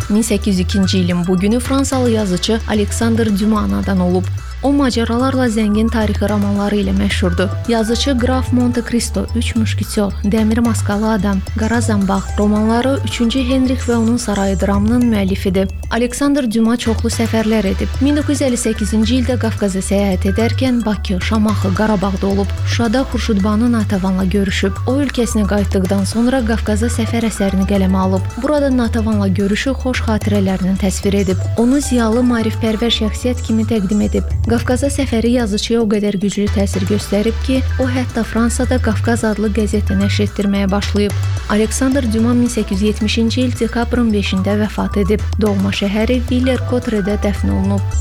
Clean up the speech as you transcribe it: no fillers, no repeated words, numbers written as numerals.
1802-ci ilin bu günü Fransalı yazıcı Alexandre Dumas anadan olub. O macəralarla zəngin tarixi romanları ilə məşhurdur. Yazıcı Qraf Monte Cristo, Üç Müşketyor, Dəmir Maskalı Adam, Qara Zambaq romanları 3-cü Henrix və onun sarayı dramının müəllifidir. Alexandre Dumas çoxlu səfərlər edib. 1958-ci ildə Qafqaza səyahət edərkən Bakı, Şamaxı, Qarabağda olub. Şuşada Xurşudbanu Natavanla görüşüb. O ölkəsinə qayıtdıqdan sonra Qafqaza səfər əsərini qələmə alıb. Burada Natavanla görüşü xoş xatirələrini təsvir edib. Onu ziyalı, maarifpərvər şəxsiyyət kimi təqdim edib. Qafqaza səfəri yazıçıya o qədər güclü təsir göstərib ki, o hətta Fransada Qafqaz adlı qəzeti nəşr etdirməyə başlayıb. Alexandre Dumas 1870-ci il dekabrın 5-də vəfat edib. Doğma şəhəri Villers-Cotterêtdə dəfn olunub.